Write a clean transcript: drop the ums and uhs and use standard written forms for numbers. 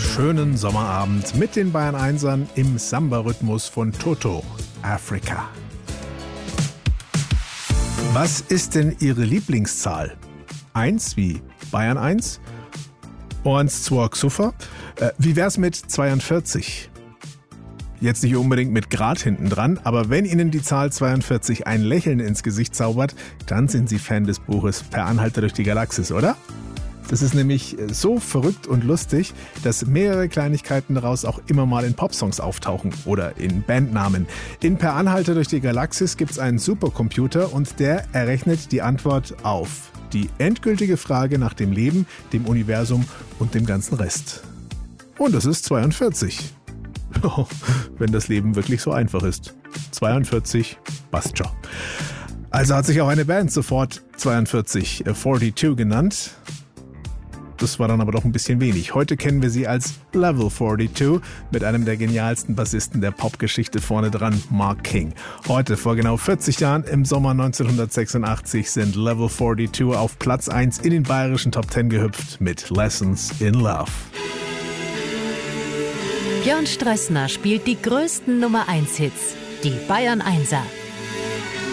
schönen Sommerabend mit den Bayern Einsern im Samba-Rhythmus von Toto, Africa. Was ist denn Ihre Lieblingszahl? 1 wie Bayern 1? 1, 2, Xuffer? Wie wär's mit 42? Jetzt nicht unbedingt mit Grad hinten dran, aber wenn Ihnen die Zahl 42 ein Lächeln ins Gesicht zaubert, dann sind Sie Fan des Buches Per Anhalter durch die Galaxis, oder? Das ist nämlich so verrückt und lustig, dass mehrere Kleinigkeiten daraus auch immer mal in Popsongs auftauchen oder in Bandnamen. In Per Anhalter durch die Galaxis gibt's einen Supercomputer und der errechnet die Antwort auf die endgültige Frage nach dem Leben, dem Universum und dem ganzen Rest. Und das ist 42. Wenn das Leben wirklich so einfach ist. 42, passt schon. Also hat sich auch eine Band sofort 42 genannt. Das war dann aber doch ein bisschen wenig. Heute kennen wir sie als Level 42 mit einem der genialsten Bassisten der Popgeschichte vorne dran, Mark King. Heute, vor genau 40 Jahren, im Sommer 1986, sind Level 42 auf Platz 1 in den bayerischen Top 10 gehüpft mit Lessons in Love. Björn Strössner spielt die größten Nummer 1 Hits, die Bayern Einser.